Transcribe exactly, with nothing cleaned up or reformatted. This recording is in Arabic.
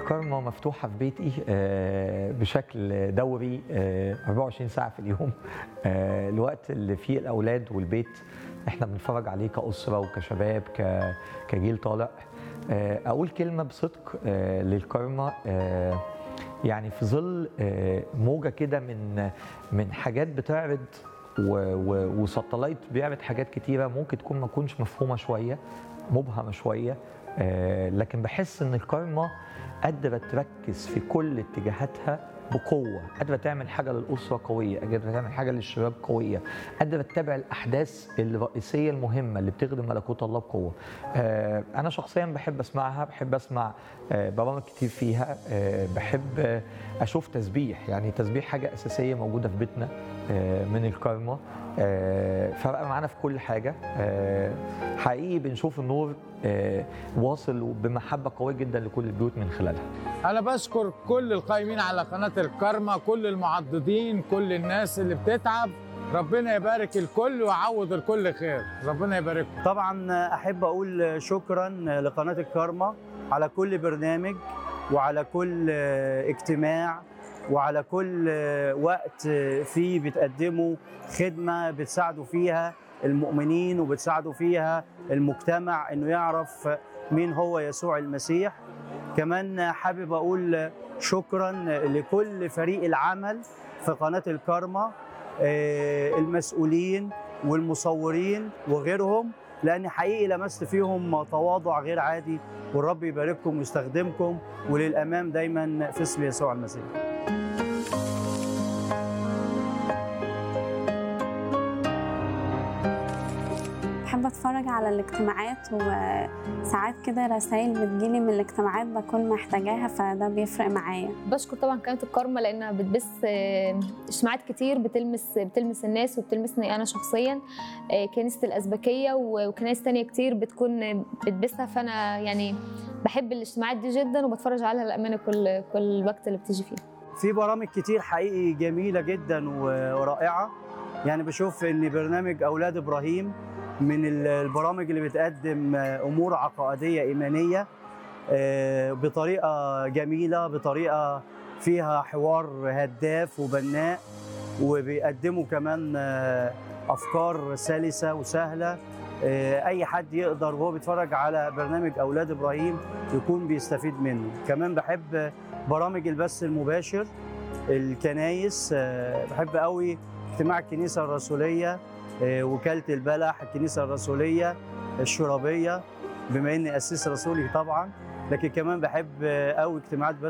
الكارما مفتوحة في بيتي آه، بشكل دوري آه، أربعة وعشرين ساعة في اليوم. آه، الوقت اللي فيه الأولاد والبيت احنا بنتفرج عليه كأسرة وكشباب ك- كجيل طالع. آه، أقول كلمة بصدق آه، للكارما. آه، يعني في ظل آه، موجة كده من من حاجات بتعرض و- و- وساتلايت بيعرض حاجات كتيرة ممكن تكون ما تكونش مفهومة شوية، مبهمة شوية. آه، لكن بحس ان الكارما قادرة تركز في كل اتجاهاتها بقوة، قادرة تعمل حاجة للأسرة قوية، قادرة تعمل حاجة للشباب قوية، قادرة تتابع الأحداث الرئيسية المهمة اللي بتخدم ملكوت الله بقوة. آه، أنا شخصيا بحب أسمعها، بحب أسمع آه، برامج كتير فيها. آه، بحب آه، أشوف تسبيح، يعني تسبيح حاجة أساسية موجودة في بيتنا آه، من الكارما. آه، فرق معانا في كل حاجة. آه، حقيقي بنشوف النور آه، واصل بمحبة قوية جدا لكل البيوت من خلالها. أنا بشكر كل القائمين على قناة الكارما، كل المعضدين، كل الناس اللي بتتعب. ربنا يبارك الكل ويعوض الكل خير، ربنا يبارككم. طبعا احب اقول شكرا لقناه الكارما على كل برنامج وعلى كل اجتماع وعلى كل وقت فيه بتقدموا خدمه بتساعدوا فيها المؤمنين وبتساعدوا فيها المجتمع انه يعرف مين هو يسوع المسيح. كمان حابب اقول شكرا لكل فريق العمل في قناه الكارما، آه، المسؤولين والمصورين وغيرهم، لأن حقيقي لمست فيهم تواضع غير عادي، والرب يبارككم ويستخدمكم وللأمام دايما في اسم يسوع المسيح. بحب اتفرج على الاجتماعات، وساعات كده رسائل بتجيلي من الاجتماعات بكون محتاجاها، فده بيفرق معايا. بشكر طبعا قناه الكارما لانها بتبث آه، اجتماعات كتير بتلمس بتلمس الناس وبتلمسني انا شخصيا. آه، كنيسه الازبكيه وكنائس تانية كتير بتكون بتبثها، فانا يعني بحب الاجتماعات دي جدا وبتفرج عليها للامانه كل كل وقت اللي بتيجي فيه. في برامج كتير حقيقي جميلة جدا ورائعة. يعني بشوف ان برنامج اولاد ابراهيم من البرامج اللي بتقدم امور عقائديه ايمانيه بطريقه جميله، بطريقه فيها حوار هداف وبناء، وبيقدموا كمان افكار سلسه وسهله. اي حد يقدر وهو بيتفرج على برنامج اولاد ابراهيم يكون بيستفيد منه. كمان بحب برامج البث المباشر، الكنايس. بحب قوي اجتماع الكنيسه الرسوليه، وكالة البلح، الكنيسة الرسولية، الشرابية بما اني قسيس رسولي طبعا، لكن كمان بحب قوي اجتماعات